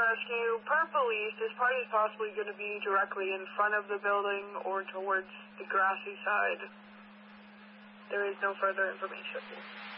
Rescue. Per police, this party is possibly going to be directly in front of the building or towards the grassy side. There is no further information.